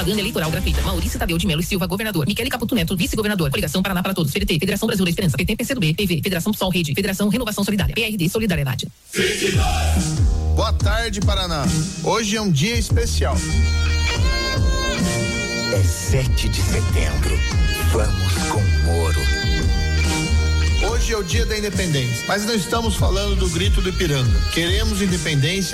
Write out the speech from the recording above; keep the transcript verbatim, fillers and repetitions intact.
Propaganda eleitoral gratuita. Maurício Tadeu de Melo e Silva, governador. Michele Caputo Neto, vice-governador. Coligação Paraná para Todos. P D T, Federação Brasil da Esperança. P T, P C do B, P V, Federação Sol Rede, Federação Renovação Solidária. P R D, Solidariedade. Boa tarde, Paraná. Hoje é um dia especial. É sete de setembro. Vamos com o Moro. Hoje é o dia da independência, mas não estamos falando do grito do Ipiranga. Queremos independência